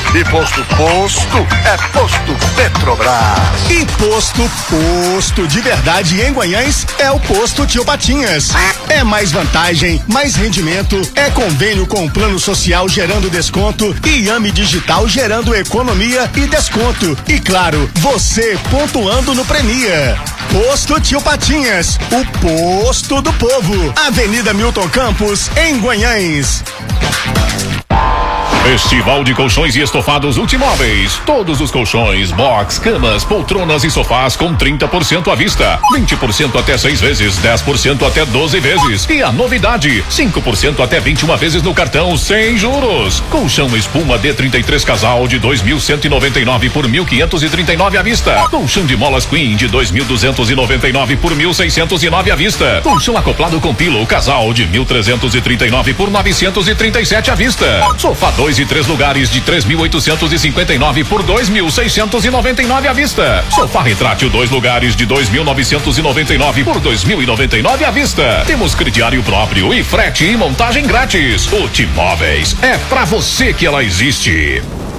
E posto é posto Petrobras. E posto de verdade em Guanhães é o posto Tio Patinhas. É mais vantagem, mais rendimento, é convênio com o plano social gerando desconto e Yame Digital gerando economia e desconto. E claro, você pontuando no Prenia. Posto Tio Patinhas, o posto do povo. Avenida Milton Campos, em Guanhães. Festival de Colchões e Estofados Ultimóveis. Todos os colchões, box, camas, poltronas e sofás com 30% à vista, 20% até 6 vezes, 10% até 12 vezes. E a novidade, 5% até 21 vezes no cartão sem juros. Colchão espuma D33 casal de 2.199 por 1.539 à vista. Colchão de molas Queen de 2.299 por 1.609 à vista. Colchão acoplado com pillow casal de 1.339 por 937 à vista. Sofá 2 e 3 lugares de 3.859 por 2.699 à vista. Sofá retrátil 2 lugares de 2.999 por 2.099 à vista. Temos crediário próprio e frete e montagem grátis. Ultimóveis, é pra você que ela existe.